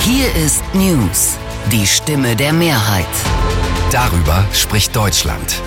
Hier ist News, die Stimme der Mehrheit. Darüber spricht Deutschland.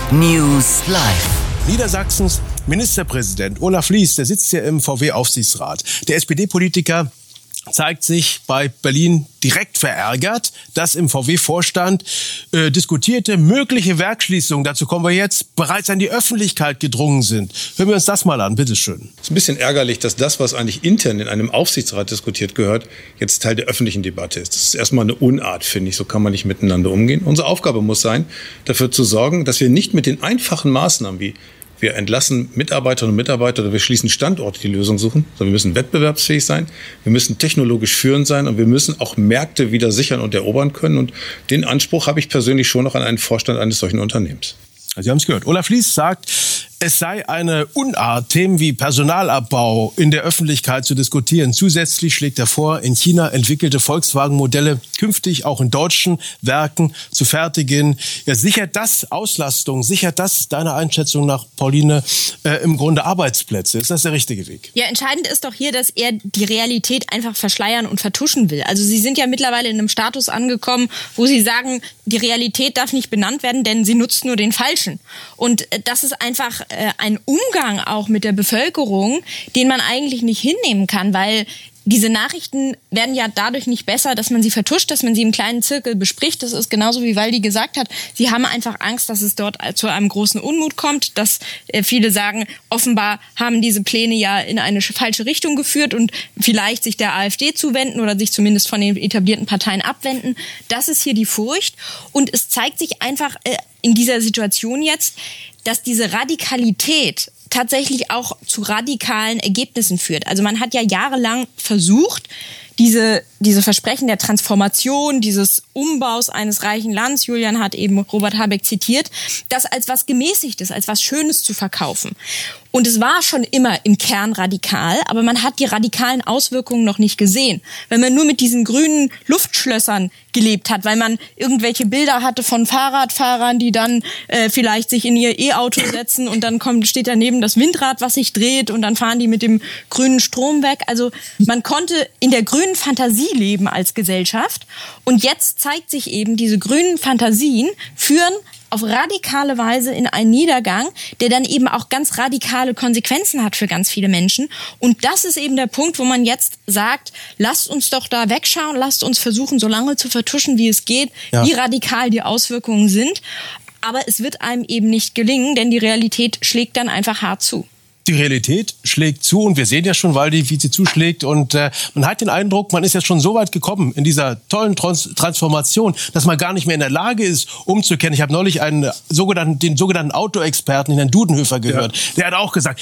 News Live. Niedersachsens Ministerpräsident Olaf Lies, der sitzt ja im VW-Aufsichtsrat. Der SPD-Politiker zeigt sich bei Berlin direkt verärgert, dass im VW-Vorstand diskutierte mögliche Werksschließungen, dazu kommen wir jetzt, bereits an die Öffentlichkeit gedrungen sind. Hören wir uns das mal an, bitteschön. Es ist ein bisschen ärgerlich, dass das, was eigentlich intern in einem Aufsichtsrat diskutiert gehört, jetzt Teil der öffentlichen Debatte ist. Das ist erstmal eine Unart, finde ich. So kann man nicht miteinander umgehen. Unsere Aufgabe muss sein, dafür zu sorgen, dass wir nicht mit den einfachen Maßnahmen wie wir entlassen Mitarbeiterinnen und Mitarbeiter oder wir schließen Standorte, die Lösung suchen, sondern wir müssen wettbewerbsfähig sein, wir müssen technologisch führend sein und wir müssen auch Märkte wieder sichern und erobern können. Und den Anspruch habe ich persönlich schon noch an einen Vorstand eines solchen Unternehmens. Sie haben es gehört. Olaf Lies sagt, es sei eine Unart, Themen wie Personalabbau in der Öffentlichkeit zu diskutieren. Zusätzlich schlägt er vor, in China entwickelte Volkswagen-Modelle künftig auch in deutschen Werken zu fertigen. Ja, sichert das Auslastung, sichert das deiner Einschätzung nach, Pauline, im Grunde Arbeitsplätze? Ist das der richtige Weg? Ja, entscheidend ist doch hier, dass er die Realität einfach verschleiern und vertuschen will. Also Sie sind ja mittlerweile in einem Status angekommen, wo Sie sagen, die Realität darf nicht benannt werden, denn sie nutzt nur den Falschen. Und das ist einfach ein Umgang auch mit der Bevölkerung, den man eigentlich nicht hinnehmen kann, weil diese Nachrichten werden ja dadurch nicht besser, dass man sie vertuscht, dass man sie im kleinen Zirkel bespricht. Das ist genauso, wie Waldi gesagt hat. Sie haben einfach Angst, dass es dort zu einem großen Unmut kommt, dass viele sagen, offenbar haben diese Pläne ja in eine falsche Richtung geführt und vielleicht sich der AfD zuwenden oder sich zumindest von den etablierten Parteien abwenden. Das ist hier die Furcht. Und es zeigt sich einfach in dieser Situation jetzt, dass diese Radikalität tatsächlich auch zu radikalen Ergebnissen führt. Also man hat ja jahrelang versucht, diese Versprechen der Transformation, dieses Umbaus eines reichen Landes, Julian hat eben Robert Habeck zitiert, das als was Gemäßigtes, als was Schönes zu verkaufen. Und es war schon immer im Kern radikal, aber man hat die radikalen Auswirkungen noch nicht gesehen. Wenn man nur mit diesen grünen Luftschlössern gelebt hat, weil man irgendwelche Bilder hatte von Fahrradfahrern, die dann vielleicht sich in ihr E-Auto setzen und dann steht daneben das Windrad, was sich dreht und dann fahren die mit dem grünen Strom weg. Also man konnte in der grünen Fantasie leben als Gesellschaft und jetzt zeigt sich eben, diese grünen Fantasien führen auf radikale Weise in einen Niedergang, der dann eben auch ganz radikale Konsequenzen hat für ganz viele Menschen. Und das ist eben der Punkt, wo man jetzt sagt, lasst uns doch da wegschauen, lasst uns versuchen, so lange zu vertuschen, wie es geht, wie radikal die Auswirkungen sind. Aber es wird einem eben nicht gelingen, denn die Realität schlägt dann einfach hart zu. Die Realität schlägt zu und wir sehen ja schon, Waldi, wie sie zuschlägt. Und man hat den Eindruck, man ist jetzt schon so weit gekommen in dieser tollen Transformation, dass man gar nicht mehr in der Lage ist, umzukehren. Ich habe neulich den sogenannten Autoexperten, Herrn Dudenhöfer, gehört. Ja. Der hat auch gesagt,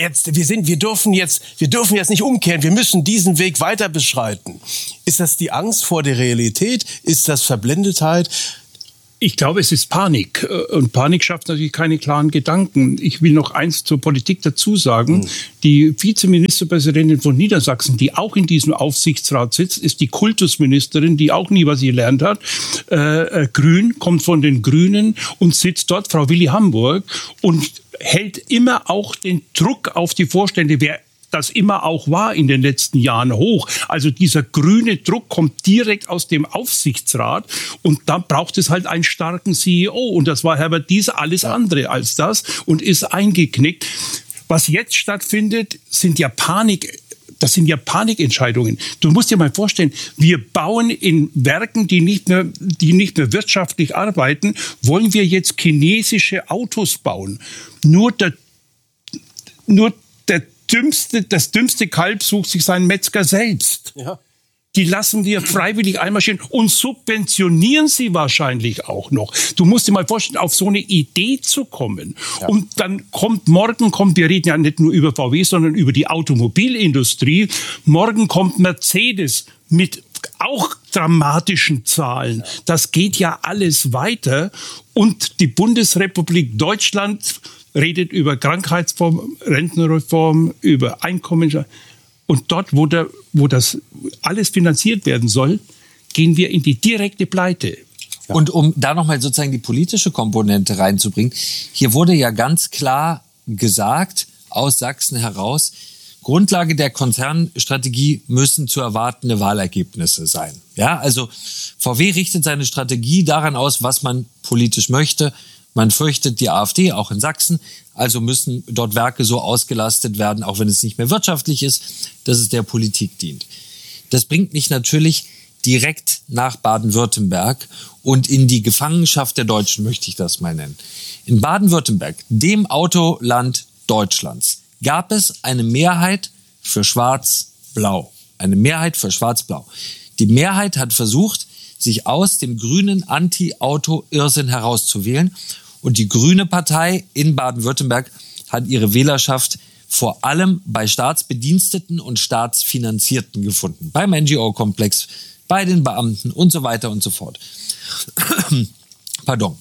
wir dürfen jetzt nicht umkehren, wir müssen diesen Weg weiter beschreiten. Ist das die Angst vor der Realität? Ist das Verblendetheit? Ich glaube, es ist Panik. Und Panik schafft natürlich keine klaren Gedanken. Ich will noch eins zur Politik dazu sagen. Die Vizeministerpräsidentin von Niedersachsen, die auch in diesem Aufsichtsrat sitzt, ist die Kultusministerin, die auch nie was gelernt hat. Grün, kommt von den Grünen und sitzt dort, Frau Willi Hamburg, und hält immer auch den Druck auf die Vorstände, wer das immer auch war in den letzten Jahren, hoch. Also dieser grüne Druck kommt direkt aus dem Aufsichtsrat und da braucht es halt einen starken CEO und das war Herbert Dies alles andere als das und ist eingeknickt. Was jetzt stattfindet, sind ja Panikentscheidungen. Du musst dir mal vorstellen, wir bauen in Werken, die nicht mehr wirtschaftlich arbeiten, wollen wir jetzt chinesische Autos bauen. Das dümmste Kalb sucht sich seinen Metzger selbst. Ja. Die lassen wir freiwillig einmarschieren und subventionieren sie wahrscheinlich auch noch. Du musst dir mal vorstellen, auf so eine Idee zu kommen. Ja. Und dann wir reden ja nicht nur über VW, sondern über die Automobilindustrie. Morgen kommt Mercedes mit auch dramatischen Zahlen. Das geht ja alles weiter. Und die Bundesrepublik Deutschland redet über Krankheitsreform, Rentenreform, über Einkommen. Und dort, wo das alles finanziert werden soll, gehen wir in die direkte Pleite. Ja. Und um da nochmal sozusagen die politische Komponente reinzubringen, hier wurde ja ganz klar gesagt, aus Sachsen heraus, Grundlage der Konzernstrategie müssen zu erwartende Wahlergebnisse sein. Ja, also VW richtet seine Strategie daran aus, was man politisch möchte. Man fürchtet die AfD, auch in Sachsen. Also müssen dort Werke so ausgelastet werden, auch wenn es nicht mehr wirtschaftlich ist, dass es der Politik dient. Das bringt mich natürlich direkt nach Baden-Württemberg und in die Gefangenschaft der Deutschen, möchte ich das mal nennen. In Baden-Württemberg, dem Autoland Deutschlands, gab es eine Mehrheit für Schwarz-Blau. Eine Mehrheit für Schwarz-Blau. Die Mehrheit hat versucht, sich aus dem grünen Anti-Auto-Irrsinn herauszuwählen. Und die Grüne Partei in Baden-Württemberg hat ihre Wählerschaft vor allem bei Staatsbediensteten und Staatsfinanzierten gefunden. Beim NGO-Komplex, bei den Beamten und so weiter und so fort. Pardon.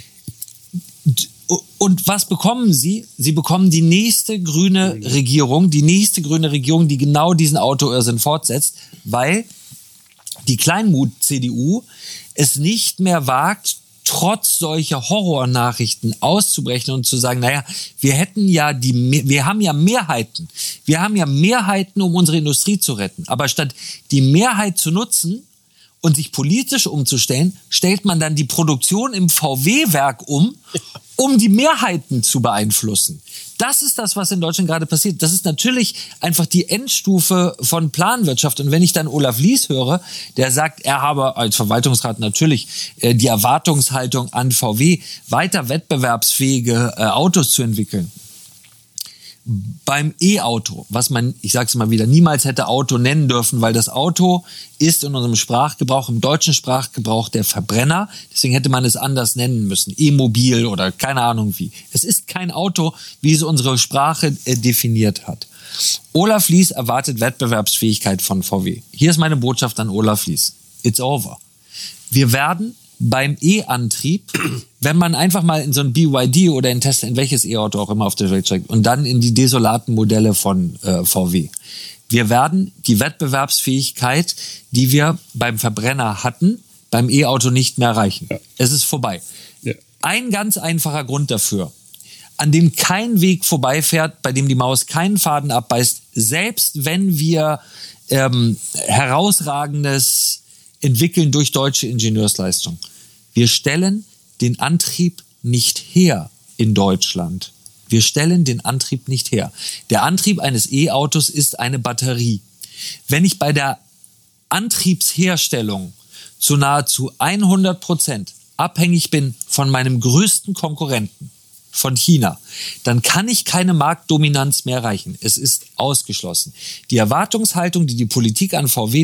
Und was bekommen sie? Sie bekommen die nächste grüne Regierung, die genau diesen Autoirrsinn fortsetzt, weil die Kleinmut-CDU es nicht mehr wagt, trotz solcher Horrornachrichten auszubrechen und zu sagen, naja, wir haben ja Mehrheiten. Wir haben ja Mehrheiten, um unsere Industrie zu retten. Aber statt die Mehrheit zu nutzen und sich politisch umzustellen, stellt man dann die Produktion im VW-Werk um die Mehrheiten zu beeinflussen. Das ist das, was in Deutschland gerade passiert. Das ist natürlich einfach die Endstufe von Planwirtschaft. Und wenn ich dann Olaf Lies höre, der sagt, er habe als Verwaltungsrat natürlich die Erwartungshaltung an VW, weiter wettbewerbsfähige Autos zu entwickeln. Beim E-Auto, was man, ich sage es mal wieder, niemals hätte Auto nennen dürfen, weil das Auto ist in unserem Sprachgebrauch, im deutschen Sprachgebrauch der Verbrenner. Deswegen hätte man es anders nennen müssen. E-Mobil oder keine Ahnung wie. Es ist kein Auto, wie es unsere Sprache definiert hat. Olaf Lies erwartet Wettbewerbsfähigkeit von VW. Hier ist meine Botschaft an Olaf Lies. It's over. Wir werden beim E-Antrieb, wenn man einfach mal in so ein BYD oder in Tesla, in welches E-Auto auch immer auf der Welt steigt und dann in die desolaten Modelle von VW. Wir werden die Wettbewerbsfähigkeit, die wir beim Verbrenner hatten, beim E-Auto nicht mehr erreichen. Ja. Es ist vorbei. Ja. Ein ganz einfacher Grund dafür, an dem kein Weg vorbeifährt, bei dem die Maus keinen Faden abbeißt, selbst wenn wir herausragendes entwickeln durch deutsche Ingenieursleistung. Wir stellen den Antrieb nicht her in Deutschland. Wir stellen den Antrieb nicht her. Der Antrieb eines E-Autos ist eine Batterie. Wenn ich bei der Antriebsherstellung zu nahezu 100% abhängig bin von meinem größten Konkurrenten, von China, dann kann ich keine Marktdominanz mehr erreichen. Es ist ausgeschlossen. Die Erwartungshaltung, die die Politik an VW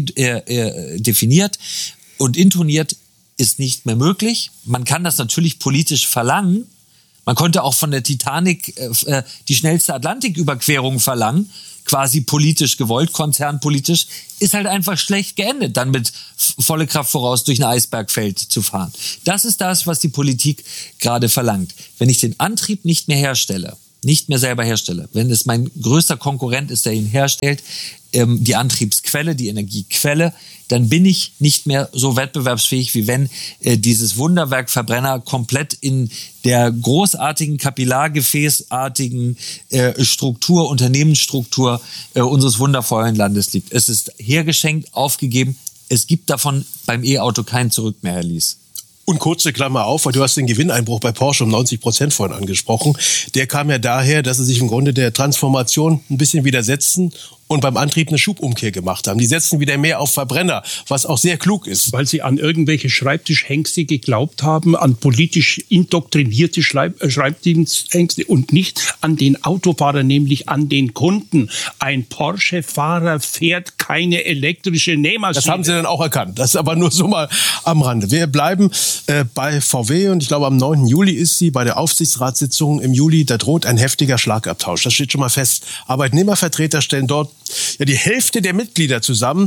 definiert und intoniert, ist nicht mehr möglich. Man kann das natürlich politisch verlangen. Man konnte auch von der Titanic die schnellste Atlantiküberquerung verlangen, quasi politisch gewollt, konzernpolitisch, ist halt einfach schlecht geendet, dann mit volle Kraft voraus durch ein Eisbergfeld zu fahren. Das ist das, was die Politik gerade verlangt. Wenn ich den Antrieb nicht mehr herstelle, nicht mehr selber herstelle, wenn es mein größter Konkurrent ist, der ihn herstellt, die Antriebsquelle, die Energiequelle, dann bin ich nicht mehr so wettbewerbsfähig, wie wenn dieses Wunderwerk Verbrenner komplett in der großartigen, kapillargefäßartigen Struktur, Unternehmensstruktur unseres wundervollen Landes liegt. Es ist hergeschenkt, aufgegeben. Es gibt davon beim E-Auto kein Zurück mehr, Herr Lies. Und kurze Klammer auf, weil du hast den Gewinneinbruch bei Porsche um 90% vorhin angesprochen. Der kam ja daher, dass sie sich im Grunde der Transformation ein bisschen widersetzen und beim Antrieb eine Schubumkehr gemacht haben. Die setzen wieder mehr auf Verbrenner, was auch sehr klug ist. Weil sie an irgendwelche Schreibtischhengste geglaubt haben, an politisch indoktrinierte Schreibtischhengste und nicht an den Autofahrer, nämlich an den Kunden. Ein Porsche-Fahrer fährt keine elektrische Nähmaschine. Das haben sie dann auch erkannt. Das ist aber nur so mal am Rande. Wir bleiben bei VW und ich glaube am 9. Juli ist sie bei der Aufsichtsratssitzung im Juli. Da droht ein heftiger Schlagabtausch. Das steht schon mal fest. Arbeitnehmervertreter stellen dort ja die Hälfte der Mitglieder zusammen.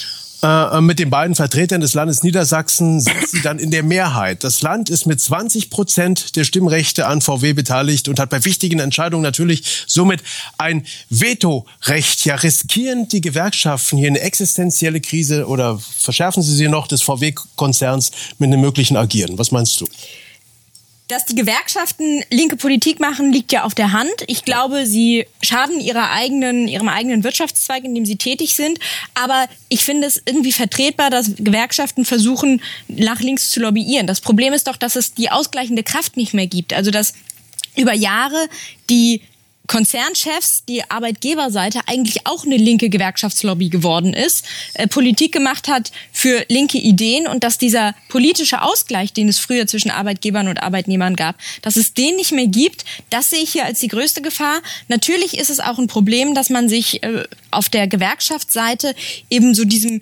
Mit den beiden Vertretern des Landes Niedersachsen sind sie dann in der Mehrheit. Das Land ist mit 20% der Stimmrechte an VW beteiligt und hat bei wichtigen Entscheidungen natürlich somit ein Vetorecht. Ja, riskieren die Gewerkschaften hier eine existenzielle Krise oder verschärfen sie noch des VW-Konzerns mit einem möglichen Agieren? Was meinst du? Dass die Gewerkschaften linke Politik machen, liegt ja auf der Hand. Ich glaube, sie schaden ihrem eigenen Wirtschaftszweig, in dem sie tätig sind. Aber ich finde es irgendwie vertretbar, dass Gewerkschaften versuchen, nach links zu lobbyieren. Das Problem ist doch, dass es die ausgleichende Kraft nicht mehr gibt. Also, dass über Jahre die Konzernchefs, die Arbeitgeberseite eigentlich auch eine linke Gewerkschaftslobby geworden ist, Politik gemacht hat für linke Ideen und dass dieser politische Ausgleich, den es früher zwischen Arbeitgebern und Arbeitnehmern gab, dass es den nicht mehr gibt, das sehe ich hier als die größte Gefahr. Natürlich ist es auch ein Problem, dass man sich auf der Gewerkschaftsseite eben so diesem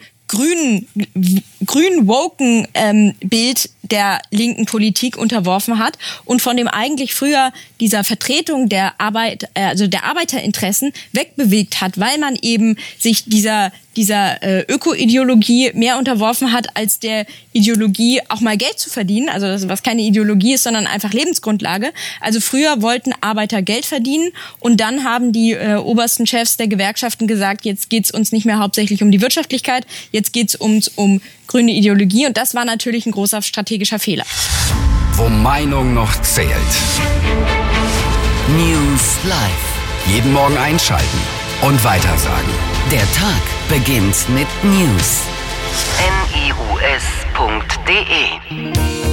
grün-woken Bild der linken Politik unterworfen hat und von dem eigentlich früher dieser Vertretung der der Arbeiterinteressen wegbewegt hat, weil man eben sich dieser Öko-Ideologie mehr unterworfen hat, als der Ideologie auch mal Geld zu verdienen, also das, was keine Ideologie ist, sondern einfach Lebensgrundlage. Also früher wollten Arbeiter Geld verdienen und dann haben die obersten Chefs der Gewerkschaften gesagt, jetzt geht's uns nicht mehr hauptsächlich um die Wirtschaftlichkeit, jetzt geht's uns um grüne Ideologie und das war natürlich ein großer strategischer Fehler. Wo Meinung noch zählt. News Live. Jeden Morgen einschalten und weitersagen. Der Tag beginnt mit News. news.de